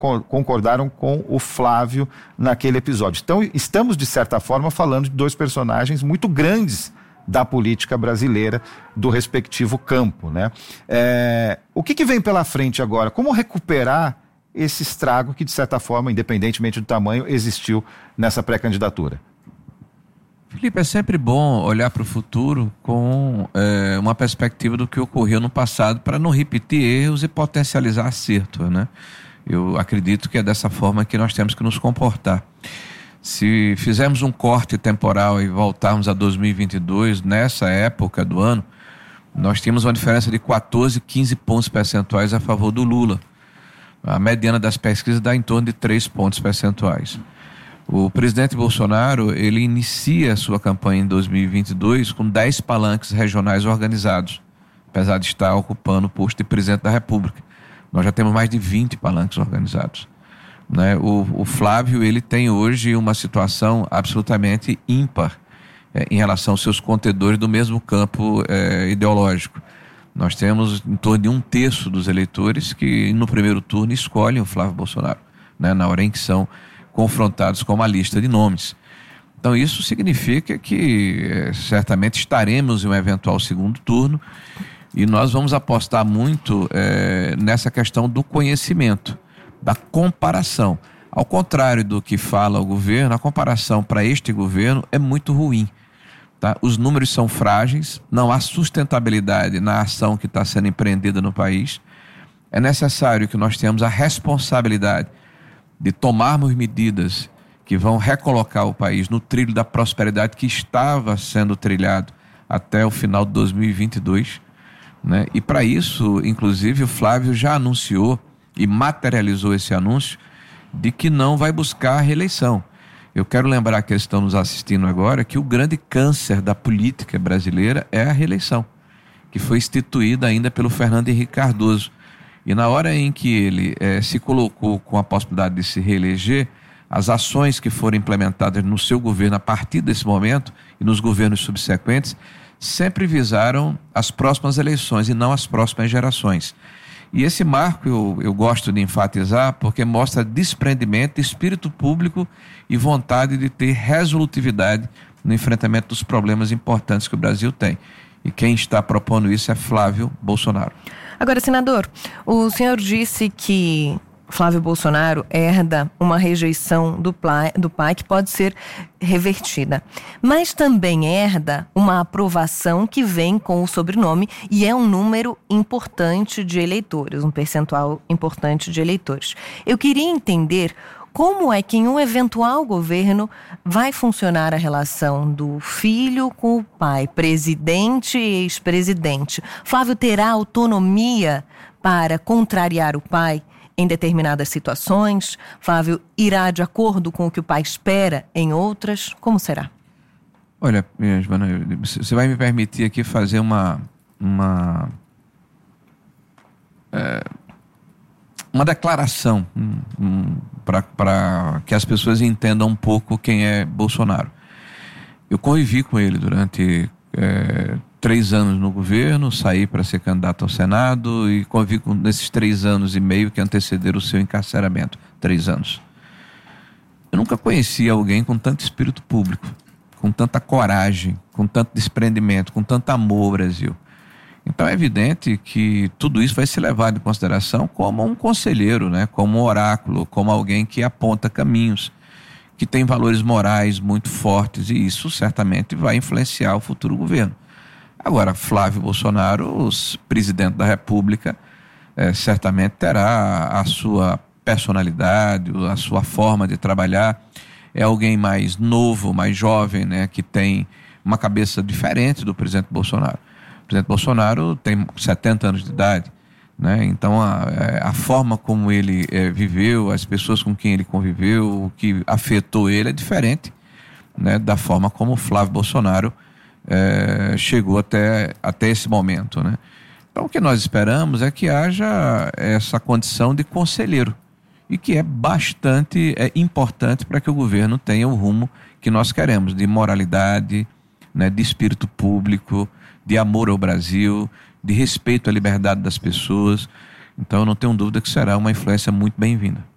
concordaram com o Flávio naquele episódio. Então, estamos, de certa forma, falando de dois personagens muito grandes da política brasileira, do respectivo campo, né? O que vem pela frente agora? Como recuperar esse estrago que, de certa forma, independentemente do tamanho, existiu nessa pré-candidatura? Felipe, é sempre bom olhar para o futuro com uma perspectiva do que ocorreu no passado para não repetir erros e potencializar acerto, né? Eu acredito que é dessa forma que nós temos que nos comportar. Se fizermos um corte temporal e voltarmos a 2022, nessa época do ano, nós tínhamos uma diferença de 14, 15 pontos percentuais a favor do Lula. A mediana das pesquisas dá em torno de 3 pontos percentuais. O presidente Bolsonaro, ele inicia a sua campanha em 2022 com 10 palanques regionais organizados, apesar de estar ocupando o posto de presidente da República. Nós já temos mais de 20 palanques organizados, né? O Flávio, ele tem hoje uma situação absolutamente ímpar em relação aos seus contendores do mesmo campo ideológico. Nós temos em torno de 1/3 dos eleitores que no primeiro turno escolhem o Flávio Bolsonaro, né? Na hora em que são confrontados com uma lista de nomes. Então isso significa que certamente estaremos em um eventual segundo turno e nós vamos apostar muito nessa questão do conhecimento, da comparação. Ao contrário do que fala o governo, a comparação para este governo é muito ruim, tá? Os números são frágeis, não há sustentabilidade na ação que está sendo empreendida no país. É necessário que nós tenhamos a responsabilidade de tomarmos medidas que vão recolocar o país no trilho da prosperidade que estava sendo trilhado até o final de 2022, né? E para isso, inclusive, o Flávio já anunciou e materializou esse anúncio de que não vai buscar a reeleição. Eu quero lembrar que eles estão nos assistindo agora que o grande câncer da política brasileira é a reeleição, que foi instituída ainda pelo Fernando Henrique Cardoso. E na hora em que ele se colocou com a possibilidade de se reeleger, as ações que foram implementadas no seu governo a partir desse momento e nos governos subsequentes sempre visaram as próximas eleições e não as próximas gerações. E esse marco eu gosto de enfatizar porque mostra desprendimento, espírito público e vontade de ter resolutividade no enfrentamento dos problemas importantes que o Brasil tem. E quem está propondo isso é Flávio Bolsonaro. Agora, senador, o senhor disse que Flávio Bolsonaro herda uma rejeição do pai que pode ser revertida, mas também herda uma aprovação que vem com o sobrenome e é um número importante de eleitores, um percentual importante de eleitores. Eu queria entender como é que em um eventual governo vai funcionar a relação do filho com o pai, presidente e ex-presidente. Flávio terá autonomia para contrariar o pai em determinadas situações? Flávio irá de acordo com o que o pai espera em outras? Como será? Olha, Joana, você vai me permitir aqui fazer uma declaração para que as pessoas entendam um pouco quem é Bolsonaro. Eu convivi com ele durante 3 anos no governo, saí para ser candidato ao Senado e convivi nesses 3 anos e meio que antecederam o seu encarceramento. 3 anos. Eu nunca conheci alguém com tanto espírito público, com tanta coragem, com tanto desprendimento, com tanto amor ao Brasil. Então é evidente que tudo isso vai ser levado em consideração como um conselheiro, né? Como um oráculo, como alguém que aponta caminhos, que tem valores morais muito fortes e isso certamente vai influenciar o futuro governo. Agora, Flávio Bolsonaro, o presidente da República, certamente terá a sua personalidade, a sua forma de trabalhar. É alguém mais novo, mais jovem, né? Que tem uma cabeça diferente do presidente Bolsonaro. O presidente Bolsonaro tem 70 anos de idade, né? Então a forma como ele viveu, as pessoas com quem ele conviveu, o que afetou ele é diferente, né? Da forma como o Flávio Bolsonaro chegou até esse momento, né? Então o que nós esperamos é que haja essa condição de conselheiro e que é bastante importante para que o governo tenha o rumo que nós queremos, de moralidade, né? De espírito público, de amor ao Brasil, de respeito à liberdade das pessoas. Então eu não tenho dúvida que será uma influência muito bem-vinda.